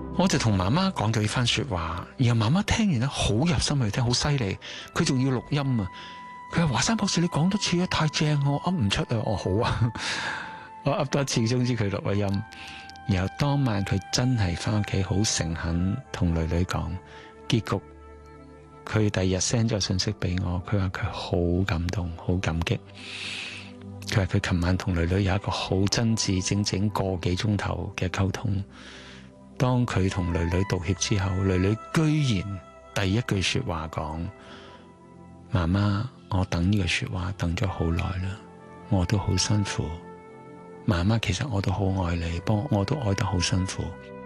我就同媽媽講咗呢番說話，然後媽媽聽完咧好入心去聽，好犀利，佢仲要錄音啊！佢話華山博士，你講多次啊，太正，我噏唔出啊！我好啊，我噏多次，總之佢錄咗音。然後當晚佢真係翻屋企好誠懇同女女講，結局佢第二日 send 咗信息俾我，佢話佢好感動，好感激。佢話佢琴晚同女女有一個好真摯整整個幾鐘頭嘅溝通。當佢同女女道歉之後，女女居然第一句說話講：媽媽，我等呢個說話等咗好耐啦，我都好辛苦。媽媽，其實我都好愛你，不過我都愛得好辛苦。